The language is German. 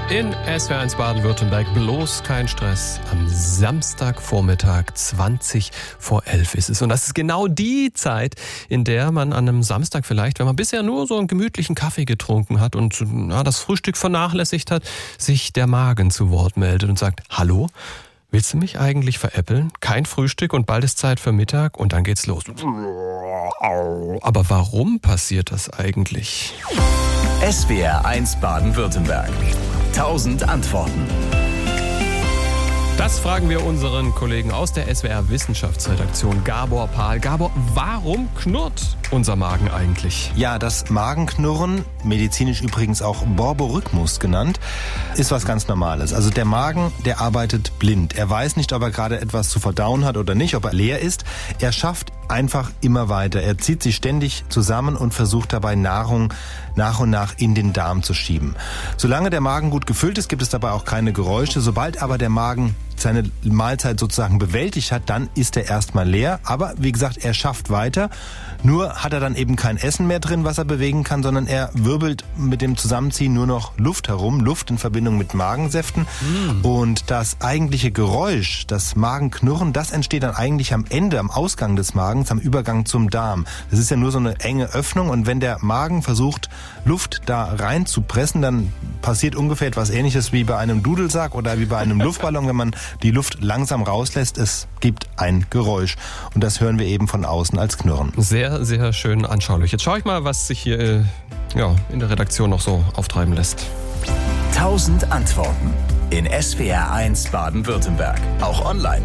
In SWR1 Baden-Württemberg bloß kein Stress. Am Samstagvormittag 11:20 ist es. Und das ist genau die Zeit, in der man an einem Samstag vielleicht, wenn man bisher nur so einen gemütlichen Kaffee getrunken hat und das Frühstück vernachlässigt hat, sich der Magen zu Wort meldet und sagt, hallo? Willst du mich eigentlich veräppeln? Kein Frühstück und bald ist Zeit für Mittag und dann geht's los. Aber warum passiert das eigentlich? SWR1 Baden-Württemberg. 1000 Antworten. Das fragen wir unseren Kollegen aus der SWR Wissenschaftsredaktion, Gabor Pahl. Gabor, warum knurrt unser Magen eigentlich? Ja, das Magenknurren, medizinisch übrigens auch Borborhythmus genannt, ist was ganz Normales. Also der Magen, der arbeitet blind. Er weiß nicht, ob er gerade etwas zu verdauen hat oder nicht, ob er leer ist. Er schafft einfach immer weiter. Er zieht sich ständig zusammen und versucht dabei Nahrung nach und nach in den Darm zu schieben. Solange der Magen gut gefüllt ist, gibt es dabei auch keine Geräusche. Sobald aber der Magen seine Mahlzeit sozusagen bewältigt hat, dann ist er erstmal leer. Aber wie gesagt, er schafft weiter. Nur hat er dann eben kein Essen mehr drin, was er bewegen kann, sondern er wirbelt mit dem Zusammenziehen nur noch Luft herum. Luft in Verbindung mit Magensäften. Und das eigentliche Geräusch, das Magenknurren, das entsteht dann eigentlich am Ende, am Ausgang des Magens, am Übergang zum Darm. Das ist ja nur so eine enge Öffnung und wenn der Magen versucht, Luft da rein zu pressen, dann passiert ungefähr etwas Ähnliches wie bei einem Dudelsack oder wie bei einem Luftballon, wenn man die Luft langsam rauslässt. Es gibt ein Geräusch und das hören wir eben von außen als Knurren. Sehr, sehr schön anschaulich. Jetzt schaue ich mal, was sich hier in der Redaktion noch so auftreiben lässt. 1000 Antworten in SWR1 Baden-Württemberg. Auch online